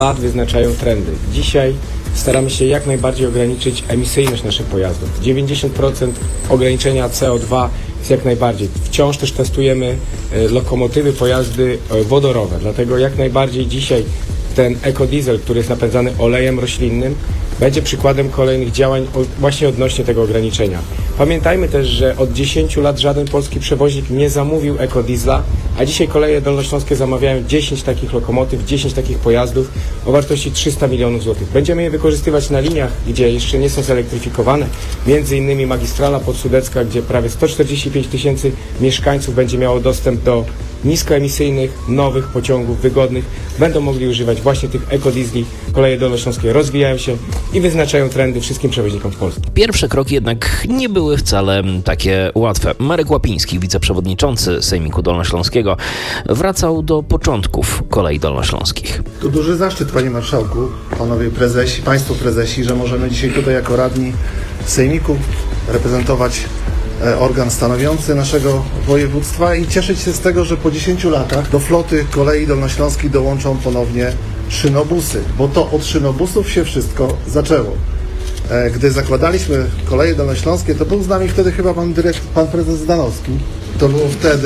lat wyznaczają trendy. Dzisiaj staramy się jak najbardziej ograniczyć emisyjność naszych pojazdów. 90% ograniczenia CO2 jest jak najbardziej. Wciąż też testujemy lokomotywy, pojazdy wodorowe, dlatego jak najbardziej dzisiaj ten ekodiesel, który jest napędzany olejem roślinnym, będzie przykładem kolejnych działań właśnie odnośnie tego ograniczenia. Pamiętajmy też, że od 10 lat żaden polski przewoźnik nie zamówił ekodiesla, a dzisiaj Koleje Dolnośląskie zamawiają 10 takich lokomotyw, 10 takich pojazdów o wartości 300 milionów złotych. Będziemy je wykorzystywać na liniach, gdzie jeszcze nie są zelektryfikowane, między innymi magistrala podsudecka, gdzie prawie 145 tysięcy mieszkańców będzie miało dostęp do niskoemisyjnych, nowych pociągów, wygodnych. Będą mogli używać właśnie tych ekodiesli. Koleje Dolnośląskie rozwijają się i wyznaczają trendy wszystkim przewoźnikom w Polsce. Pierwsze kroki jednak nie były wcale takie łatwe. Marek Łapiński, wiceprzewodniczący Sejmiku Dolnośląskiego, wracał do początków Kolei Dolnośląskich. To duży zaszczyt, panie marszałku, panowie prezesi, państwo prezesi, że możemy dzisiaj tutaj jako radni Sejmiku reprezentować organ stanowiący naszego województwa i cieszyć się z tego, że po 10 latach do floty Kolei Dolnośląskich dołączą ponownie szynobusy, bo to od szynobusów się wszystko zaczęło. Gdy zakładaliśmy Koleje Dolnośląskie, to był z nami wtedy chyba pan prezes Zdanowski. To było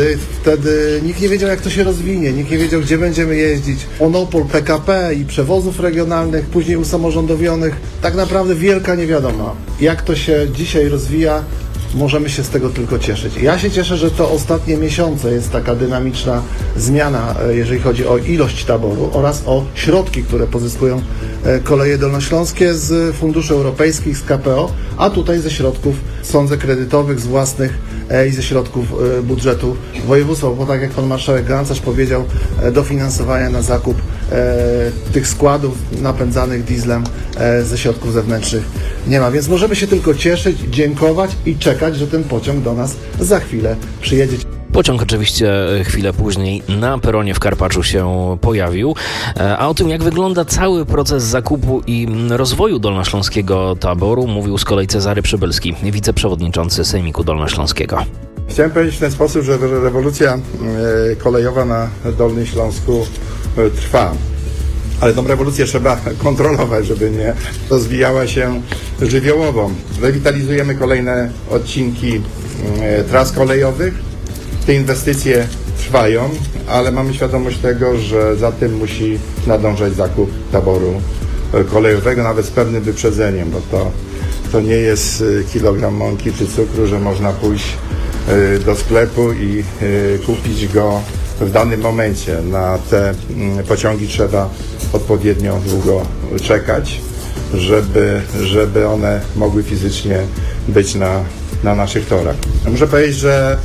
wtedy nikt nie wiedział, jak to się rozwinie, nikt nie wiedział, gdzie będziemy jeździć. Monopol PKP i przewozów regionalnych, później usamorządowionych, tak naprawdę wielka niewiadoma. Jak to się dzisiaj rozwija, możemy się z tego tylko cieszyć. Ja się cieszę, że to ostatnie miesiące jest taka dynamiczna zmiana, jeżeli chodzi o ilość taboru oraz o środki, które pozyskują Koleje Dolnośląskie z funduszy europejskich, z KPO, a tutaj ze środków, sądzę, kredytowych, z własnych i ze środków budżetu województwa, bo tak jak pan marszałek Gancarz powiedział, dofinansowania na zakup tych składów napędzanych dieslem ze środków zewnętrznych nie ma, więc możemy się tylko cieszyć, dziękować i czekać, że ten pociąg do nas za chwilę przyjedzie. Pociąg oczywiście chwilę później na peronie w Karpaczu się pojawił, a o tym, jak wygląda cały proces zakupu i rozwoju dolnośląskiego taboru, mówił z kolei Cezary Przybylski, wiceprzewodniczący Sejmiku Dolnośląskiego. Chciałem powiedzieć w ten sposób, że rewolucja kolejowa na Dolnym Śląsku trwa. Ale tą rewolucję trzeba kontrolować, żeby nie rozwijała się żywiołowo. Rewitalizujemy kolejne odcinki tras kolejowych. Te inwestycje trwają, ale mamy świadomość tego, że za tym musi nadążać zakup taboru kolejowego, nawet z pewnym wyprzedzeniem, bo to nie jest kilogram mąki czy cukru, że można pójść do sklepu i kupić go w danym momencie. Na te pociągi trzeba odpowiednio długo czekać, żeby one mogły fizycznie być na naszych torach. Muszę powiedzieć, że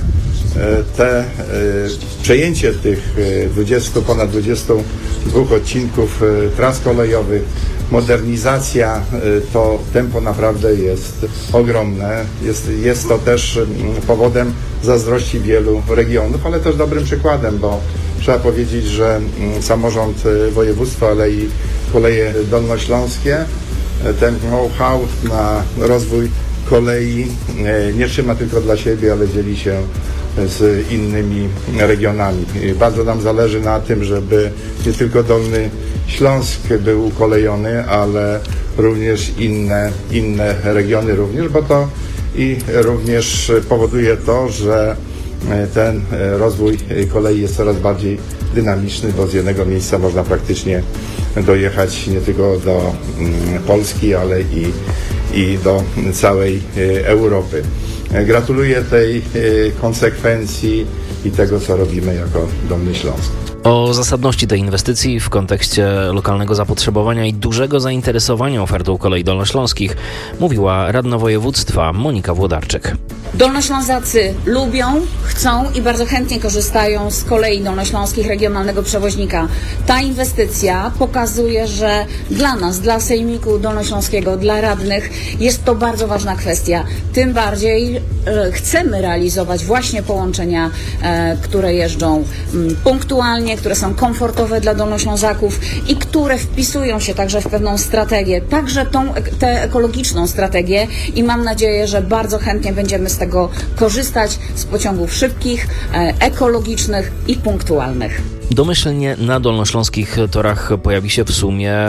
przejęcie tych ponad 22 odcinków tras kolejowych, modernizacja, to tempo naprawdę jest ogromne. Jest to też powodem zazdrości wielu regionów, ale też dobrym przykładem, bo trzeba powiedzieć, że samorząd województwa, ale i Koleje Dolnośląskie ten know-how na rozwój kolei nie trzyma tylko dla siebie, ale dzieli się z innymi regionami. Bardzo nam zależy na tym, żeby nie tylko Dolny Śląsk był ukolejony, ale również inne regiony również, bo to i również powoduje to, że ten rozwój kolei jest coraz bardziej dynamiczny, bo z jednego miejsca można praktycznie dojechać nie tylko do Polski, ale i do całej Europy. Gratuluję tej konsekwencji i tego, co robimy jako Dolny Śląsk. O zasadności tej inwestycji w kontekście lokalnego zapotrzebowania i dużego zainteresowania ofertą Kolei Dolnośląskich mówiła radna województwa Monika Włodarczyk. Dolnoślązacy lubią, chcą i bardzo chętnie korzystają z Kolei Dolnośląskich, regionalnego przewoźnika. Ta inwestycja pokazuje, że dla nas, dla Sejmiku Dolnośląskiego, dla radnych jest to bardzo ważna kwestia. Tym bardziej chcemy realizować właśnie połączenia, które jeżdżą punktualnie, linie, które są komfortowe dla Dolnoślązaków i które wpisują się także w pewną strategię, także tę ekologiczną strategię i mam nadzieję, że bardzo chętnie będziemy z tego korzystać, z pociągów szybkich, ekologicznych i punktualnych. Domyślnie na dolnośląskich torach pojawi się w sumie